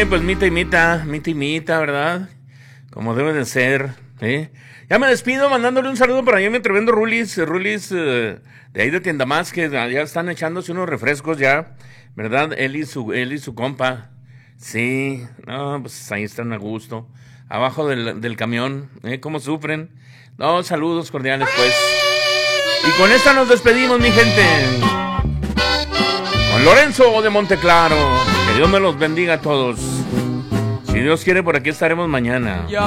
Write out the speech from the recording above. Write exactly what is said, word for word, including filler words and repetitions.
Oye, pues mita y mita, mita y mita, ¿verdad? Como debe de ser, ¿eh? Ya me despido mandándole un saludo para allá mi tremendo Rulis, Rulis eh, de ahí de Tienda Más, que ya están echándose unos refrescos ya, ¿verdad? Él y su, él y su compa. Sí, no, pues ahí están a gusto. Abajo del, del camión, ¿eh? ¿Cómo sufren? No, saludos cordiales, pues. Y con esta nos despedimos, mi gente. Con Lorenzo de Monteclaro. Que Dios me los bendiga a todos. Si Dios quiere, por aquí estaremos mañana.